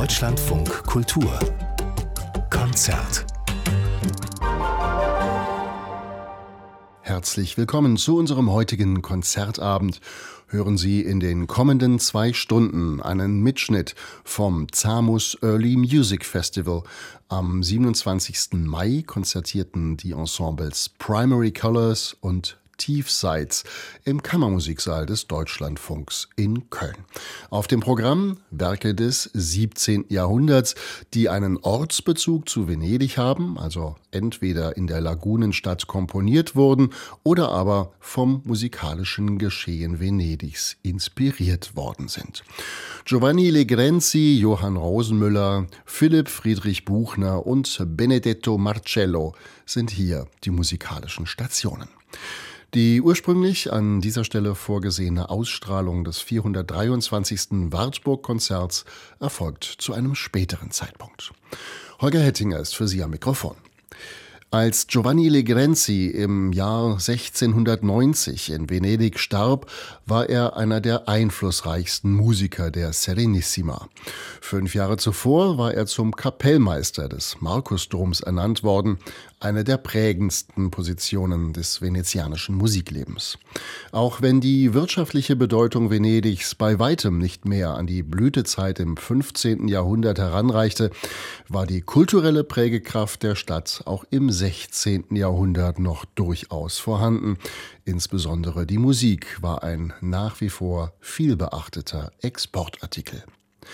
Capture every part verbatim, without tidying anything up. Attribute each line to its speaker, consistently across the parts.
Speaker 1: Deutschlandfunk Kultur Konzert. Herzlich willkommen zu unserem heutigen Konzertabend. Hören Sie in den kommenden zwei Stunden einen Mitschnitt vom ZAMUS Early Music Festival. Am siebenundzwanzigsten Mai konzertierten die Ensembles Primary Colors und Tiefseits im Kammermusiksaal des Deutschlandfunks in Köln. Auf dem Programm Werke des siebzehnten Jahrhunderts, die einen Ortsbezug zu Venedig haben, also entweder in der Lagunenstadt komponiert wurden oder aber vom musikalischen Geschehen Venedigs inspiriert worden sind. Giovanni Legrenzi, Johann Rosenmüller, Philipp Friedrich Buchner und Benedetto Marcello sind hier die musikalischen Stationen. Die ursprünglich an dieser Stelle vorgesehene Ausstrahlung des vierhundertdreiundzwanzigsten Wartburg-Konzerts erfolgt zu einem späteren Zeitpunkt. Holger Hettinger ist für Sie am Mikrofon. Als Giovanni Legrenzi im Jahr sechzehnhundertneunzig in Venedig starb, war er einer der einflussreichsten Musiker der Serenissima. Fünf Jahre zuvor war er zum Kapellmeister des Markusdoms ernannt worden, eine der prägendsten Positionen des venezianischen Musiklebens. Auch wenn die wirtschaftliche Bedeutung Venedigs bei weitem nicht mehr an die Blütezeit im fünfzehnten Jahrhundert heranreichte, war die kulturelle Prägekraft der Stadt auch im sechzehnten Jahrhundert noch durchaus vorhanden. Insbesondere die Musik war ein nach wie vor vielbeachteter Exportartikel.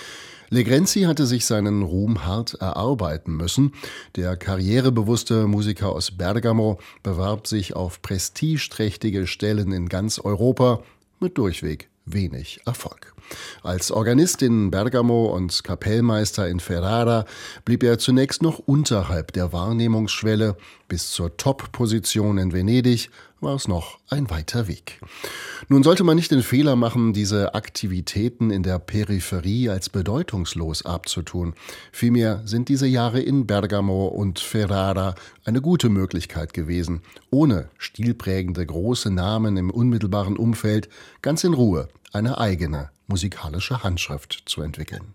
Speaker 1: Legrenzi hatte sich seinen Ruhm hart erarbeiten müssen. Der karrierebewusste Musiker aus Bergamo bewarb sich auf prestigeträchtige Stellen in ganz Europa mit durchweg wenig Erfolg. Als Organist in Bergamo und Kapellmeister in Ferrara blieb er zunächst noch unterhalb der Wahrnehmungsschwelle. Bis zur Top-Position in Venedig war es noch ein weiter Weg. Nun sollte man nicht den Fehler machen, diese Aktivitäten in der Peripherie als bedeutungslos abzutun. Vielmehr sind diese Jahre in Bergamo und Ferrara eine gute Möglichkeit gewesen, ohne stilprägende große Namen im unmittelbaren Umfeld ganz in Ruhe eine eigene musikalische Handschrift zu entwickeln.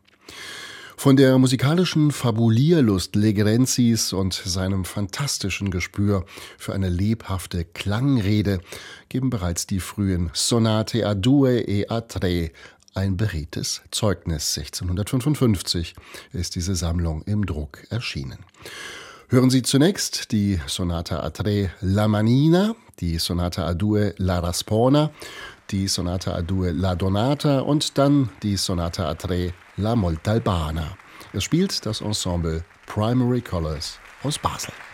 Speaker 1: Von der musikalischen Fabulierlust Legrenzis und seinem fantastischen Gespür für eine lebhafte Klangrede geben bereits die frühen Sonate a due e a tre ein beredtes Zeugnis. sechzehnhundertfünfundfünfzig ist diese Sammlung im Druck erschienen. Hören Sie zunächst die Sonata a tre La Manina, die Sonata a due La Raspona, die Sonata a due La Donata und dann die Sonata a tre La Moltalbana. Es spielt das Ensemble Primary Colors aus Basel.